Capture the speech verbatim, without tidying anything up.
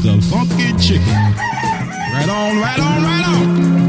is the funky chicken. Right on, right on, right on.